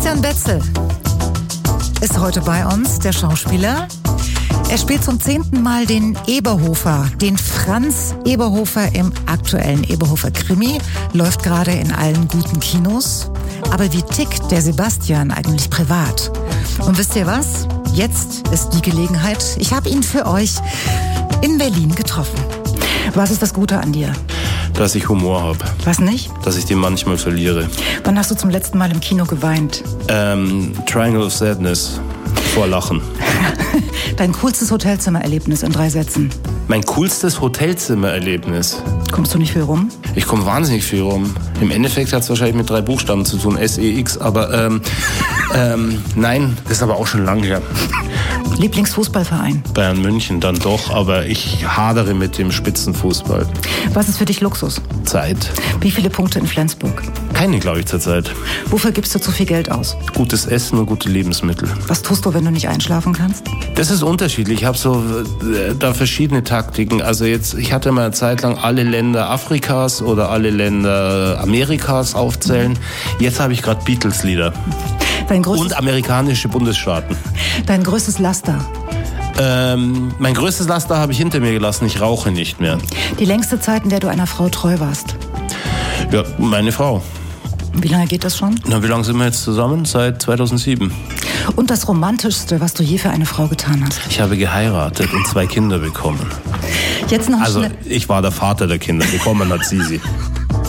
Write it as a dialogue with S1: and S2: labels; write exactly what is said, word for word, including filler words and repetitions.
S1: Sebastian Betzel ist heute bei uns, der Schauspieler. Er spielt zum zehnten Mal den Eberhofer, den Franz Eberhofer im aktuellen Eberhofer-Krimi. Läuft gerade in allen guten Kinos. Aber wie tickt der Sebastian eigentlich privat? Und wisst ihr was? Jetzt ist die Gelegenheit. Ich habe ihn für euch in Berlin getroffen. Was ist das Gute an dir?
S2: Dass ich Humor habe.
S1: Was nicht?
S2: Dass ich den manchmal verliere.
S1: Wann hast du zum letzten Mal im Kino geweint?
S2: Ähm, Triangle of Sadness. Vor Lachen.
S1: Dein coolstes Hotelzimmererlebnis in drei Sätzen.
S2: Mein coolstes Hotelzimmererlebnis.
S1: Kommst du nicht viel rum?
S2: Ich komme wahnsinnig viel rum. Im Endeffekt hat es wahrscheinlich mit drei Buchstaben zu tun, S E X, aber ähm, ähm, nein, das ist aber auch schon lange her.
S1: Lieblingsfußballverein?
S2: Bayern München dann doch, aber ich hadere mit dem Spitzenfußball.
S1: Was ist für dich Luxus?
S2: Zeit.
S1: Wie viele Punkte in Flensburg?
S2: Keine, glaube ich, zurzeit.
S1: Wofür gibst du zu viel Geld aus?
S2: Gutes Essen und gute Lebensmittel.
S1: Was tust du, wenn du nicht einschlafen kannst?
S2: Das ist unterschiedlich. Ich habe so äh, da verschiedene Taktiken. Also jetzt, ich hatte mal eine Zeit lang alle Länder Afrikas oder alle Länder Amerikas aufzählen. Jetzt habe ich gerade Beatles-Lieder.
S1: Dein größtes,
S2: und amerikanische Bundesstaaten.
S1: Dein größtes Laster?
S2: Ähm, mein größtes Laster habe ich hinter mir gelassen. Ich rauche nicht mehr.
S1: Die längste Zeit, in der du einer Frau treu warst?
S2: Ja, meine Frau.
S1: Wie lange geht das schon?
S2: Na, wie lange sind wir jetzt zusammen? Seit zweitausendsieben.
S1: Und das Romantischste, was du je für eine Frau getan hast?
S2: Ich habe geheiratet und zwei Kinder bekommen.
S1: Jetzt noch
S2: Also
S1: schnell.
S2: ich war der Vater der Kinder. Bekommen hat sie sie.